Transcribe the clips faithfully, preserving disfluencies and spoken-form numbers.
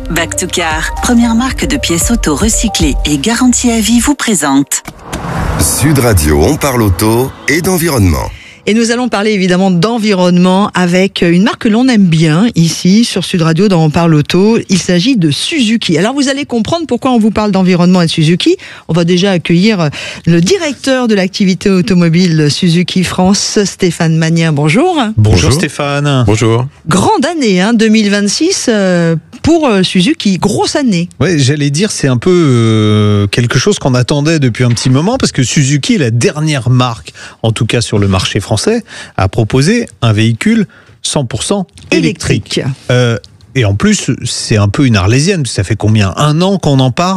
Back to Car, première marque de pièces auto recyclées et garantie à vie, vous présente Sud Radio, on parle auto et d'environnement. Et nous allons parler évidemment d'environnement avec une marque que l'on aime bien ici sur Sud Radio dans On parle auto. Il s'agit de Suzuki. Alors vous allez comprendre pourquoi on vous parle d'environnement et de Suzuki. On va déjà accueillir le directeur de l'activité automobile Suzuki France, Stéphane Magnien. Bonjour. Bonjour, Bonjour Stéphane. Bonjour. Grande année hein, deux mille vingt-six euh, pour Suzuki. Grosse année. Ouais, j'allais dire c'est un peu euh, quelque chose qu'on attendait depuis un petit moment parce que Suzuki est la dernière marque, en tout cas sur le marché français, a proposé un véhicule cent pour cent électrique. Électrique. Euh, et en plus, c'est un peu une arlésienne. Ça fait combien ? Un an qu'on en parle ?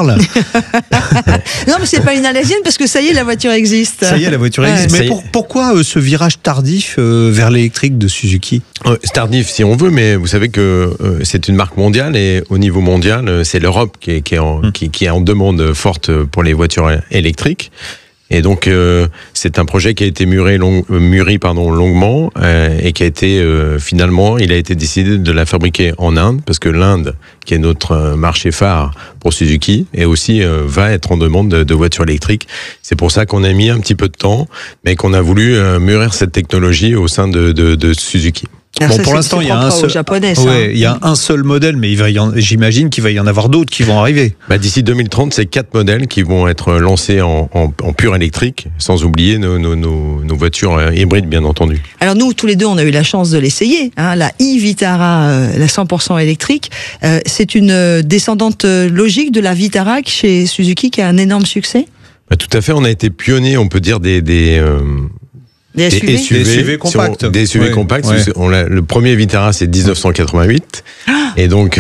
Non, mais c'est pas une arlésienne parce que ça y est, la voiture existe. Ça y est, la voiture Ouais. existe. Ça Mais y est. pour- pourquoi euh, ce virage tardif euh, vers l'électrique de Suzuki ? Euh, C'est tardif si on veut, mais vous savez que euh, c'est une marque mondiale et au niveau mondial, euh, c'est l'Europe qui est, qui, est en, Mm. qui, qui est en demande forte pour les voitures électriques. Et donc, euh, c'est un projet qui a été mûri, long, euh, mûri pardon, longuement euh, et qui a été, euh, finalement, il a été décidé de la fabriquer en Inde, parce que l'Inde, qui est notre euh, marché phare pour Suzuki, et aussi euh, va être en demande de, de voitures électriques. C'est pour ça qu'on a mis un petit peu de temps, mais qu'on a voulu euh, mûrir cette technologie au sein de, de, de Suzuki. Alors Bon, ça, pour c'est- l'instant, c'est il y a propre un aux seul- Japonais, ça. Ouais, il y a un seul modèle, mais il va y en- j'imagine qu'il va y en avoir d'autres qui vont arriver. Bah, d'ici deux mille trente, c'est quatre modèles qui vont être lancés en, en, en pur électrique, sans oublier nos, nos, nos, nos voitures euh, hybrides, bien entendu. Alors nous, tous les deux, on a eu la chance de l'essayer. Hein, la e-Vitara, euh, la cent pour cent électrique, euh, c'est une euh, descendante euh, logique de la Vitara chez Suzuki qui a un énorme succès. Bah, tout à fait, on a été pionnier, on peut dire, des... des euh, Des S U V. Des S U V, Des S U V compacts. sur- Des S U V Ouais, compacts. ouais. On l'a- le premier Vitara, c'est dix-neuf cent quatre-vingt-huit. Et donc,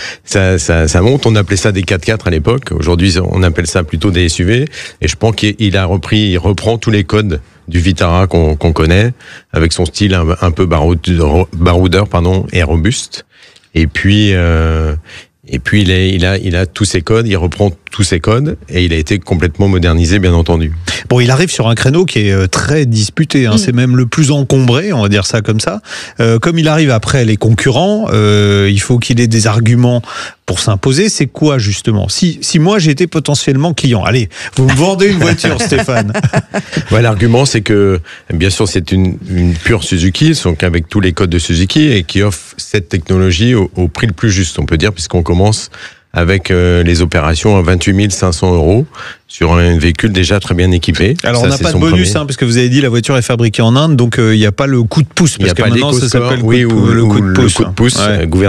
ça, ça, ça monte. On appelait ça des quatre-quatre à l'époque. Aujourd'hui, on appelle ça plutôt des S U V. Et je pense qu'il a repris, il reprend tous les codes du Vitara qu'on qu'on connaît, avec son style un, un peu baroudeur, baroudeur pardon, et robuste. Et puis, euh, et puis il, est, il, a, il a tous ses codes, il reprend tous ses codes, et il a été complètement modernisé, bien entendu. Bon, il arrive sur un créneau qui est euh, très disputé, hein. Mm. C'est même le plus encombré, on va dire ça comme ça. Euh, comme il arrive après les concurrents, euh, il faut qu'il ait des arguments pour s'imposer. C'est quoi justement ? Si, si moi j'étais potentiellement client, allez, vous me vendez une voiture, Stéphane. Ouais, l'argument, c'est que, bien sûr, c'est une, une pure Suzuki, donc avec tous les codes de Suzuki, et qui offre cette technologie au, au prix le plus juste, on peut dire, puisqu'on commence avec euh, les opérations à vingt-huit mille cinq cents euros sur un véhicule déjà très bien équipé. Alors Ça, on n'a c'est pas de son bonus, premier. hein, parce que vous avez dit la voiture est fabriquée en Inde, donc euh, il n'y a pas le coup de pouce, Il n'y parce a que pas maintenant ça d'éco-score, s'appelle oui, coup de- ou, le coup ou de pouce. le coup de pouce Ouais. euh,